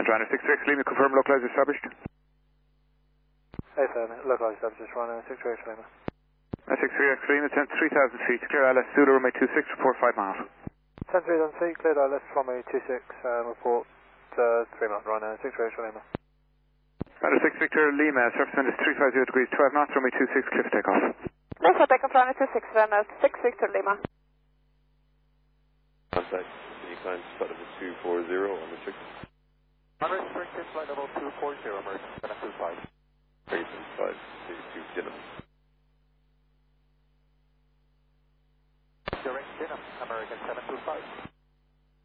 Ryanair 6-3X Lima, confirm localizer established. Localizer established, Ryanair 6-3X Lima. 6-3X Lima, 3,000 feet, clear ILS Zulu, runway 26, report 5 miles. 10-3 on feet, cleared ILS runway 26, report 3 miles, Ryanair 6-3X Lima. Ryanair 6 Victor Lima, surface wind is 350 degrees, 12 knots, runway 26, clear for takeoff. Next for takeoff, Ryanair 26, Ryanair 6 Victor Lima. Contact, can you climb flight level 240 on the 6? Unrestricted flight level 240, American 725. American 522 Dinham. Direct Dinham, American 725.